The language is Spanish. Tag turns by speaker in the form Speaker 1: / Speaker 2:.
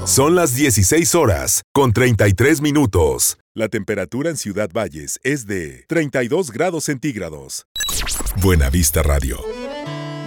Speaker 1: Son las 16 horas, con 33 minutos. La temperatura en Ciudad Valles es de 32 grados centígrados. Buena Vista Radio.